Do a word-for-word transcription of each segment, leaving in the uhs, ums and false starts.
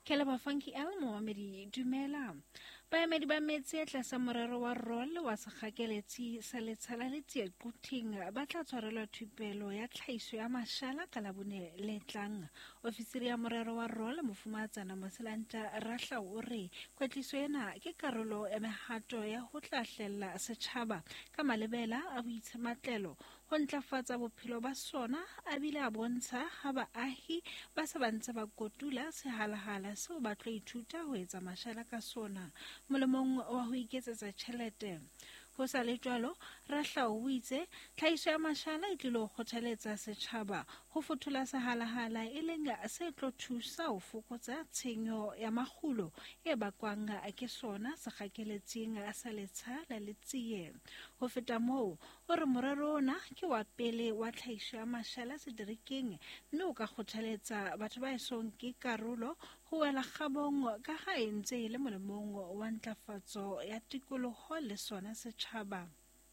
Kela ba Funky Elmo wa medi dumela. Baemedi ba metsi e tlasa morero wa role wa sekgakeletsi sa letshala le tsiekuting ba tla tshwarelwa thupelo ya tlhaiso ya mashala ka labone le tlang. Ofisiri ya morero wa role mofumatsana Moselanta Rahla o re kwetliso ena ke karolo ya mehato ya ho tlahlella setjhaba ka malebela a boitshematlelo ho ntlafatsa bophelo ba sona a bile a bontsha ha baahi ba se ba ntse ba kotula sehalahala seo ba tlo ithuta ho etsa mashala ka sona molemong wa ho iketsetsa tjhelete. Ho sa le jwalo, Rahla o itse tlhahiso ya mashala e tlilo kgothaletsa setjhaba ho fothola sehalahala e leng se tlo thusa ho fokotsa tshenyo ya makgulo e bakwang ke sona sekgakeletsing sa letshala le tsiye. Ho feta moo, o re morero ona ke wa pele wa tlhahiso ya mashala sedirekeng mme o ka kgothaletsa batho ba esong ke karolo ho wela kgabong ka ha e ntse e le molemong wa ntlafatso ya tikoloho le sona setjhaba.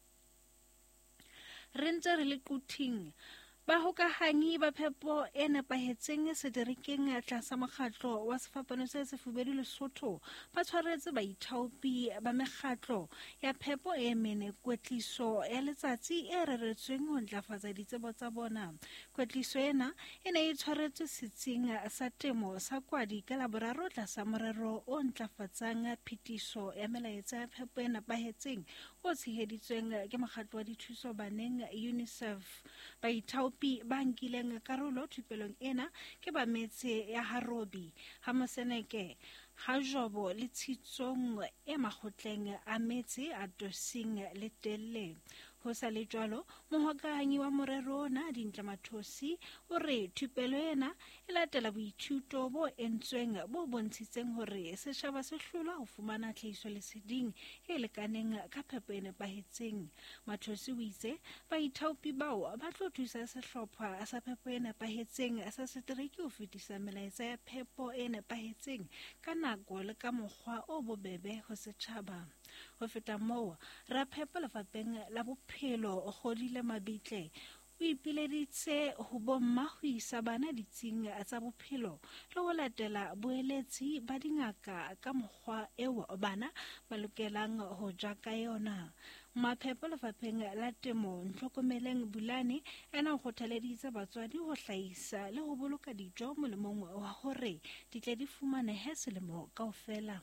Re ntse re le quting bahokahanyi ba phepo e nepahetseng sedirekeng tlasa mokgatlo wa sefapano se sefubedu Lesotho ba tshwaretse baithaopi ba mekgatlo ya phepo e mene kwetliso ya letsatsi e reretsweng ho ntlafatsa ditsebo tsa bona. Kwetliso ena e ne e tshwaretswe setsing sa temo sa Kwadi ka Laboraro tlasa morero o ntlafatsang phetiso ya melaetsa ya phepo e nepahetseng o tsheheditsweng ke mokgatlo wa dithuso baneng UNICEF. Baithaopi ba nkileng karolo thupelong ena ke ba metse ya Harobi, Hamoseneke, Hajobo le Tshitsong e makgotleng a metse a Dosing le Telle. Ho sa le jwalo, mohokahanyi wa morero ona Dintle Mathosi o re thupelo ena e latela boithuto bo entsweng bo bontshitseng hore setjhaba se hlola ho fumana tlhahiso leseding e lekaneng ka phepo e nepahetseng. Mathosi o itse baithaopi bao ba tlo thusa sehlopha sa phepo e nepahetseng sa setereke ho fetisa melaetsa ya phepo e nepahetseng ka nako le ka mokgwa o bobebe ho setjhaba. Ho feta moo, raphepo lefapheng la bophelo Kgodile Mabitle o ipileditse ho bomma ho isa bana ditsing tsa bophelo le ho latela boeletsi ba dingaka ka mokgwa eo bana ba lokelang ho ja ka yona. Maphepo lefapheng la temo Ntlokomeleng Bulane ena o kgothaleditse batswadi ho hlahisa le ho boloka dijo molemong wa hore di tle di fumanehe selemo kaofela.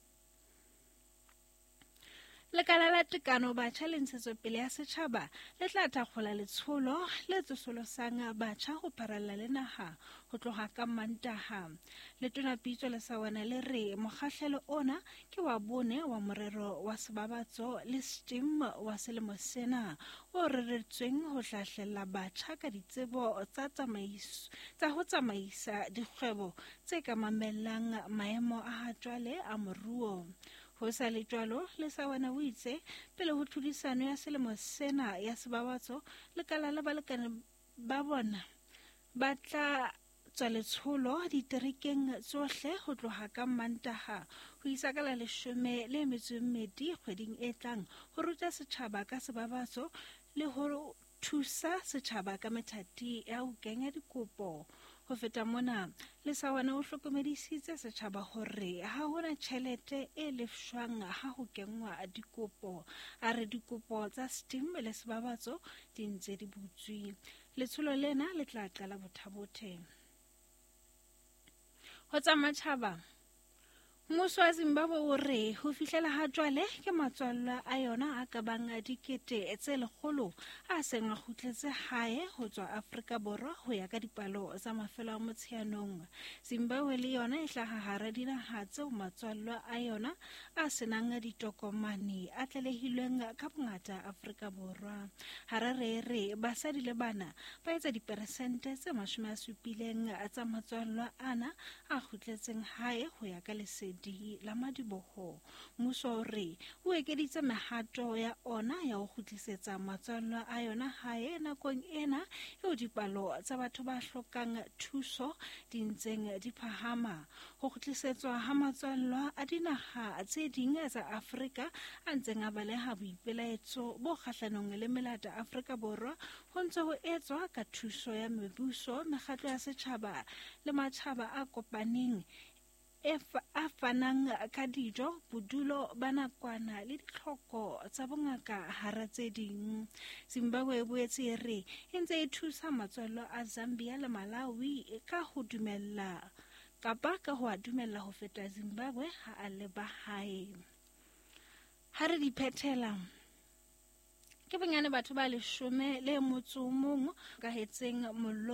Lekala la tekano batjha le ntshetsopele ya setjhaba le tla thakgola letsholo le tsosolosang batjha ho pharalla le naha ho tloha ka Mantaha. Letona Pitso le Sawana le re mokgahlelo ona ke wa bone wa morero wa sebabatso le STEAM wa selemo sena o reretsweng ho hlahlella batjha ka ditsebo tsa tsamaiso tsa ho tsamaisa dikgwebo tse ka mamellang maemo a hajwale a moruo. Ho sa le jwalo, Lesawana o itse pele ho tlhodisano ya selemo sena ya sebabatso, lekala la balekane ba bona ba tla tswa letsholo diterekeng tsohle ho tloha ka Mantaha ho isa ka la leshome le metso e mmedi kgweding e tlang ho ruta setjhaba ka sebabatso le ho thusa setjhaba ka methati ya ho kenya dikopo. Ho feta mona, Lesawana o hlokomedisitse setjhaba hore ha hona tjhelete e lefshwang ha ho kenngwa dikopo. A re dikopo tsa STEAM le sebabatso di ntse di butswe. Letsholo lena le tla qala bothabothe. Ho tsa matjhaba, mmuso wa Zimbabwe o re ho fihlela ha jwale ke matswalla a yona a ka bang dikete tse lekgolo a seng a kgutletse hae ho tswa Afrika Borwa ho ya ka dipalo tsa mafelo a Motsheanong. Zimbabwe le yona e hlaha hara dinaha tseo matswalla a yona a senang ditokomane a tlalehilweng ka bongata Afrika Borwa. Harare re basadi le bana ba etsa diperesente tse mashome a supileng tsa matswalla ana a kgutletseng hae ho ya ka lesedi la Madiboho. Mmuso o re o ekeditse mehato ya ona ya ho kgutlisetsa matswalla a yona hae nakong ena eo dipalo tsa batho ba hlokang thuso di ntseng di phahama. Ho kgutlisetswa ha matswalla a dinaha tse ding tsa Afrika a ntseng a baleha boipelaetso bo kgahlanong le melata Afrika Borwa ho ntse ho etswa ka thuso ya mebuso, mekgatlo ya setjhaba le matjhaba a kopaneng a fanang ka dijo, bodulo ba nakwana le ditlhoko tsa bongaka hara tse ding. Zimbabwe e boetse e re e ntse e thusa matswalo a Zambia le Malawi ka ho dumella kapa ka ho a dumella ho feta Zimbabwe ha a le bahae. Ha re di phethela ke bonyane batho ba leshome le motso o mong ka hetseng mollo